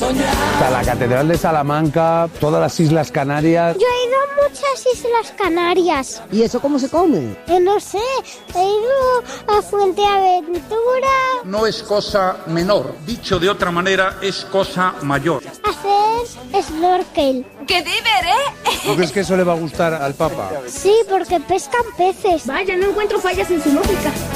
O sea, la Catedral de Salamanca, todas las Islas Canarias. Yo he ido a muchas Islas Canarias. ¿Y eso cómo se come? No sé, he ido a Fuenteventura. No es cosa menor, dicho de otra manera, es cosa mayor. Hacer snorkel. ¡Qué diver, eh! ¿Tú crees que eso le va a gustar al Papa? Sí, porque pescan peces. Vaya, no encuentro fallas en su lógica.